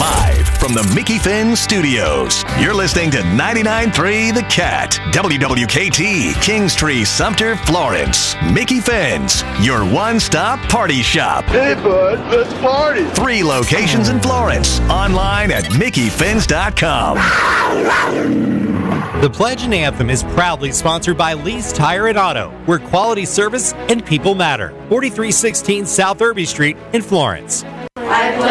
Live from the Mickey Finn Studios, you're listening to 99.3 The Cat, WWKT, Kingstree, Sumter, Florence. Mickey Finn's, your one-stop party shop. Hey, bud, let's party. 3 locations in Florence. Online at MickeyFinns.com. The Pledge and Anthem is proudly sponsored by Lee's Tire and Auto, where quality service and people matter. 4316 South Irby Street in Florence.